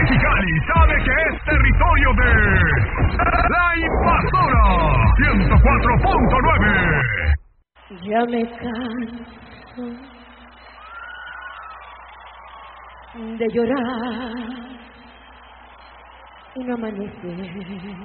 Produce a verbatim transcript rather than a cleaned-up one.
Mexicali sabe que es territorio de La Invasora ciento cuatro punto nueve. Ya me canso de llorar un amanecer